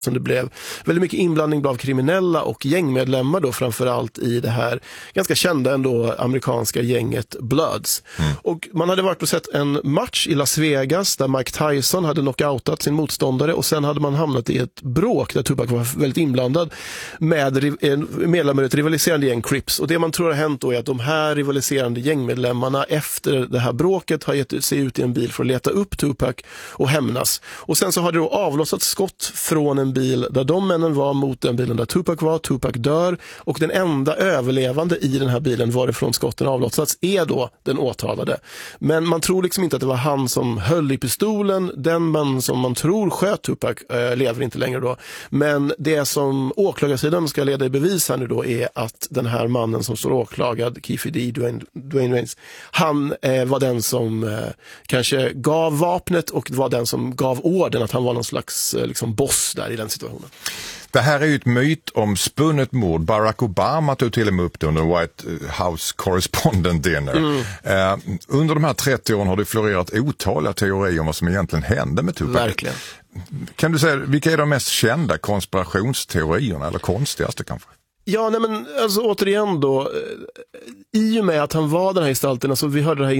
som det blev väldigt mycket inblandning av kriminella och gängmedlemmar då, framförallt i det här ganska kända ändå amerikanska gänget Bloods. Och man hade varit och sett en match i Las Vegas där Mike Tyson hade knockoutat sin motståndare, och sen hade man hamnat i ett bråk där Tupac var väldigt inblandad med medlemmar i ett rivaliserande gäng, Crips. Och det man tror har hänt då är att de här rivaliserande gängmedlemmarna efter det här bråket har gett sig ut i en bil för att leta upp Tupac och hämnas. Och sen så har det då avlossat skott från en bil där de männen var mot den bilen där Tupac var. Tupac dör, och den enda överlevande i den här bilen varifrån skotten avlossats är då den åtalade. Men man tror liksom inte att det var han som höll i pistolen. Den man som man tror sköt Tupac lever inte längre då. Men det som åklagarsidan ska leda i bevis här nu då är att den här mannen som står åklagad, Keefe D. Dwayne Raines, han var den som kanske gav vapnet och var den som gav orden, att han var någon slags liksom boss där i den situationen. Det här är ju ett mytomspunnet mord. Barack Obama tog till och med upp det under White House Correspondent Dinner. Under de här 30 åren har det florerat otaliga teorier om vad som egentligen hände med Tupac. Verkligen. Kan du säga, vilka är de mest kända konspirationsteorierna, eller konstigaste kanske? Ja, nej men alltså återigen då, i och med att han var den här gestalten, alltså vi hörde det här